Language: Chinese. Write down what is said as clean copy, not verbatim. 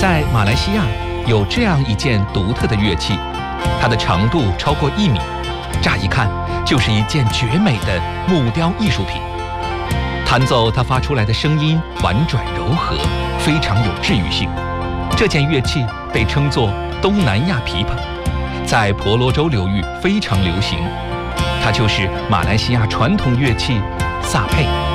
在马来西亚有这样一件独特的乐器，它的长度超过1米，乍一看就是一件绝美的木雕艺术品。弹奏它发出来的声音婉转柔和，非常有治愈性。这件乐器被称作东南亚琵琶，在婆罗洲流域非常流行。它就是马来西亚传统乐器萨佩。